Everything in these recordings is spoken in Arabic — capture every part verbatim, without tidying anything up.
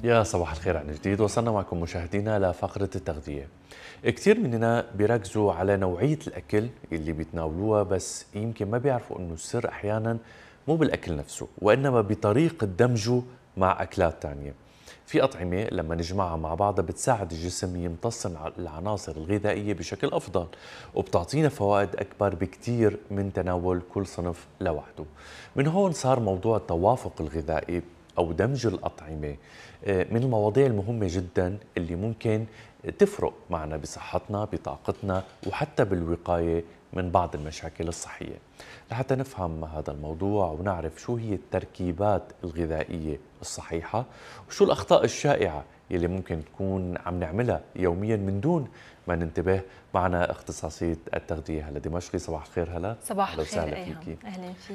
يا صباح الخير عن جديد. وصلنا معكم مشاهدينا لفقرة التغذية. كثير مننا بيركزوا على نوعية الأكل اللي بيتناولوها، بس يمكن ما بيعرفوا أنه السر أحيانا مو بالأكل نفسه، وإنما بطريقة دمجه مع أكلات تانية. في أطعمة لما نجمعها مع بعضها بتساعد الجسم يمتص العناصر الغذائية بشكل أفضل، وبتعطينا فوائد أكبر بكثير من تناول كل صنف لوحده. من هون صار موضوع التوافق الغذائي أو دمج الأطعمة من المواضيع المهمة جدا اللي ممكن تفرق معنا بصحتنا، بطاقتنا، وحتى بالوقاية من بعض المشاكل الصحية. لحتى نفهم هذا الموضوع ونعرف شو هي التركيبات الغذائية الصحيحة وشو الأخطاء الشائعة يلي ممكن تكون عم نعملها يوميا من دون ما ننتبه، معنا اختصاصية التغذية هلا دمشقي. صباح الخير هلا. صباح الخير ايهم، اهلا فيك.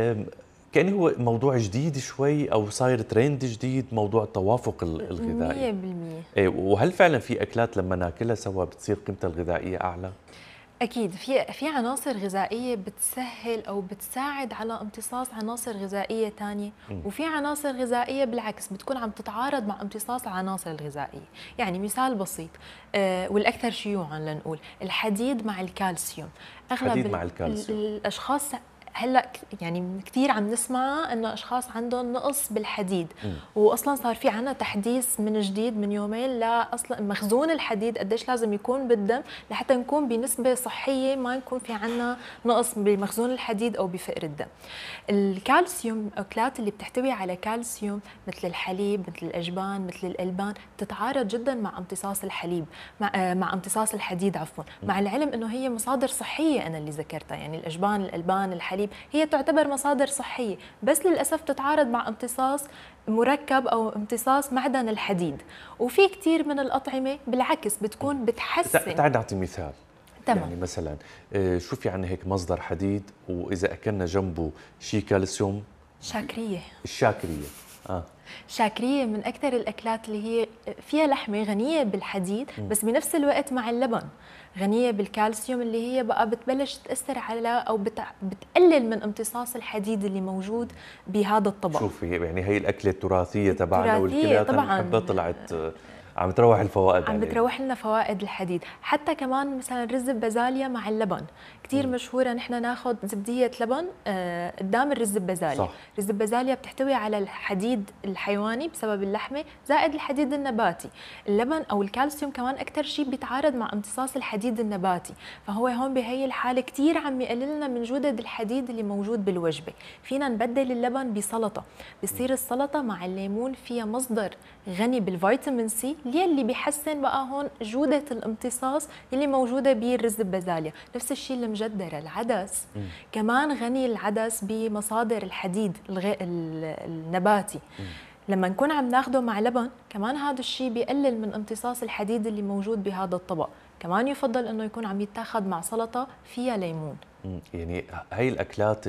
كأنه هو موضوع جديد شوي أو صاير ترند جديد، موضوع التوافق الغذائي مية بالمية. إيه، وهل فعلا في أكلات لما ناكلها سوا بتصير قيمتها الغذائية أعلى؟ أكيد في في عناصر غذائية بتسهل أو بتساعد على امتصاص عناصر غذائية تانية، وفي عناصر غذائية بالعكس بتكون عم تتعارض مع امتصاص العناصر الغذائية. يعني مثال بسيط آه والأكثر شيوعا لنقول الحديد مع الكالسيوم. أغلب الحديد مع الكالسيوم الأشخاص هلا يعني كثير عم نسمع انه اشخاص عندهم نقص بالحديد، م. واصلا صار في عنا تحديث من جديد من يومين لا اصلا مخزون الحديد قديش لازم يكون بالدم لحتى نكون بنسبه صحيه ما يكون في عنا نقص بمخزون الحديد او بفقر الدم. الكالسيوم، الاكلات اللي بتحتوي على كالسيوم مثل الحليب، مثل الاجبان، مثل الالبان تتعارض جدا مع امتصاص الحليب مع آه مع امتصاص الحديد عفوا، م. مع العلم انه هي مصادر صحيه انا اللي ذكرتها، يعني الاجبان، الالبان، الحليب هي تعتبر مصادر صحية، بس للأسف تتعارض مع امتصاص مركب أو امتصاص معدن الحديد. وفي كثير من الأطعمة بالعكس بتكون بتحسن. تعال نعطي مثال. تمام. يعني مثلا شو في عندنا هيك مصدر حديد وإذا أكلنا جنبه شي كالسيوم؟ شاكرية. الشاكرية آه. شاكرية من أكثر الأكلات اللي هي فيها لحمة غنية بالحديد، بس بنفس الوقت مع اللبن غنية بالكالسيوم اللي هي بقى بتبلش تأثر على أو بتقلل من امتصاص الحديد اللي موجود بهذا الطبق. شوفي يعني هي الأكلة التراثية تبعنا والكلها بنحبها طلعت عم تروح الفوائد عم بتروح لنا فوائد الحديد. حتى كمان مثلا رز البازاليا مع اللبن كثير مشهوره، نحن ناخذ زبديه لبن آه قدام الرز البازاليا. رز البازاليا بتحتوي على الحديد الحيواني بسبب اللحمه زائد الحديد النباتي. اللبن او الكالسيوم كمان اكثر شيء بيتعارض مع امتصاص الحديد النباتي، فهو هون بهي الحاله كثير عم يقلل لنا من جوده الحديد اللي موجود بالوجبه. فينا نبدل اللبن بسلطه، بصير السلطه مع الليمون فيها مصدر غني بالفيتامين سي يلي بيحسن بقى هون جودة الامتصاص اللي موجودة بالرز البازاليا. نفس الشيء المجدرة، العدس م. كمان غني العدس بمصادر الحديد الغ... النباتي. م. لما نكون عم ناخده مع لبن كمان هذا الشيء بيقلل من امتصاص الحديد اللي موجود بهذا الطبق. كمان يفضل انه يكون عم يتاخذ مع سلطة فيها ليمون. م. يعني هاي الأكلات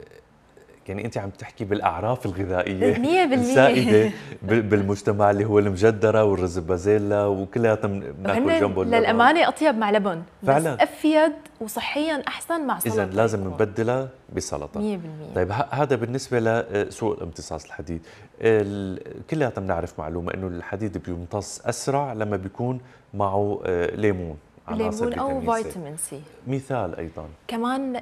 يعني أنت عم تحكي بالأعراف الغذائية السائدة بالمجتمع اللي هو المجدرة والرز البازيلا وكلها بناكل جنبه اللبن. للأمانة أطيب مع لبن فعلا، بس أفيد وصحيا أحسن مع سلطة. إذا لازم نبدلها بسلطة مية بالمية. طيب هذا بالنسبة لسوء امتصاص الحديد. كلياتنا بنعرف معلومة إنه الحديد بيمتص أسرع لما بيكون معه ليمون، ليمون او فيتامين سي. مثال ايضا كمان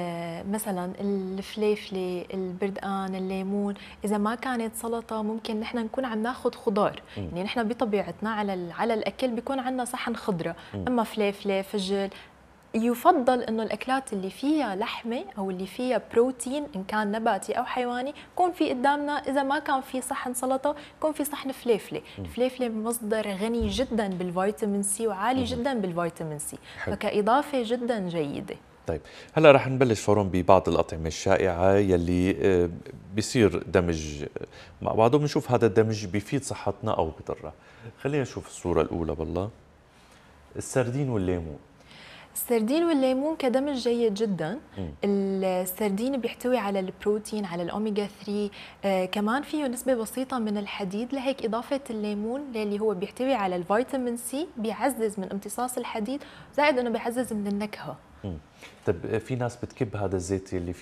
مثلا الفليفله، البردقان، الليمون، اذا ما كانت سلطه ممكن نحن نكون عم ناخذ خضار. م. يعني نحن بطبيعتنا على على الاكل بيكون عندنا صحن خضره، م. اما فليفله، فجل. يفضل انه الاكلات اللي فيها لحمه او اللي فيها بروتين ان كان نباتي او حيواني يكون في قدامنا، اذا ما كان في صحن سلطه يكون في صحن فليفله. الفليفله مصدر غني جدا بالفيتامين سي وعالي جدا بالفيتامين سي، فكاضافه جدا جيده. طيب هلا رح نبلش فورا ببعض الاطعمه الشائعه يلي بيصير دمج مع بعض وبنشوف هذا الدمج بيفيد صحتنا او بضرها. خلينا نشوف الصوره الاولى بالله. السردين والليمون. السردين والليمون كدمج جيد جدا. م. السردين بيحتوي على البروتين، على الاوميجا ثلاثة، آه كمان فيه نسبه بسيطه من الحديد، لهيك اضافه الليمون اللي هو بيحتوي على الفيتامين سي بيعزز من امتصاص الحديد، زائد انه بيعزز من النكهه. م. طيب في ناس بتكب هذا الزيت اللي